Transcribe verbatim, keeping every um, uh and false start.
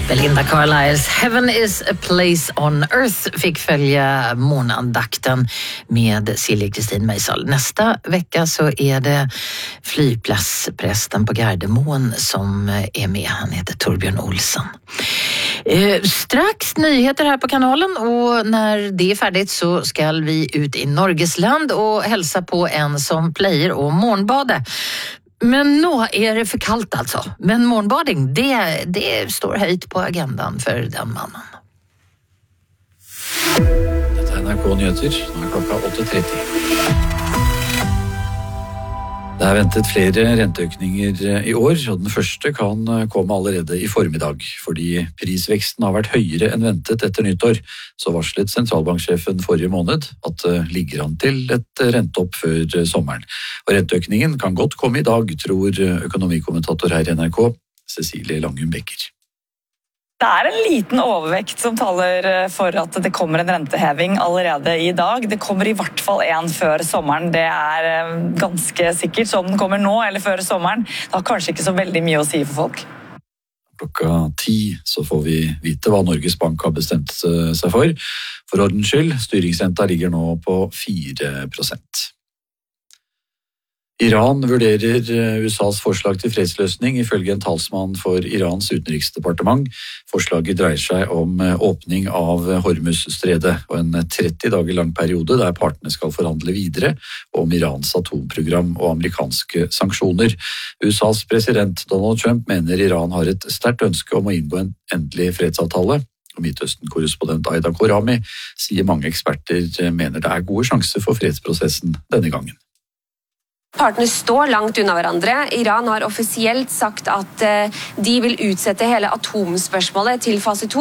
Belinda Carlisles Heaven is a place on earth fick följa månandakten med Silje Kristin Meisal. Nästa vecka så är det flygplatsprästen på Gardermoen som är med. Han heter Torbjörn Olsson. Eh, strax nyheter här på kanalen, och när det är färdigt så ska vi ut i Norgesland och hälsa på en som plejer och morgonbade. Men nå är det för kallt alltså. Men morgonbading, det, det står höjt på agendan för den mannen. Dette er N R K Nyheter. Nå er klokka åtte tretti. Det er ventet flere renteøkninger i år, og den første kan komme allerede i formiddag. Fordi prisveksten har vært høyere enn ventet etter nyttår, så varslet sentralbanksjefen forrige måned at det ligger an til et renteopp før sommeren. Og renteøkningen kan godt komme i dag, tror økonomikommentator her i N R K, Cecilie Langum Becker. Det er en liten overvekt som taler for at det kommer en renteheving allerede i dag. Det kommer i hvert fall en før sommeren. Det er ganske sikkert. Så om den kommer nå eller før sommeren, det har kanskje ikke så veldig mye å si for folk. Klokka ti så får vi vite hva Norges Bank har bestemt seg for. For ordens skyld, styringsrenta ligger nå på fire prosent. Iran vurderer U S A's forslag til fredsløsning ifølge en talsmann for Irans utenriksdepartement. Forslaget dreier seg om åpning av Hormuzstredet og en tretti dager lang periode der partene skal forhandle videre om Irans atomprogram og amerikanske sanksjoner. U S A's president Donald Trump mener Iran har et sterkt ønske om å inngå en endelig fredsavtale. Og Midtøsten-korrespondent Aida Korami sier mange eksperter mener det er gode sjanser for fredsprosessen denne gangen. Partene står langt unna hverandre. Iran har offisielt sagt at de vil utsette hele atomspørsmålet til fase to.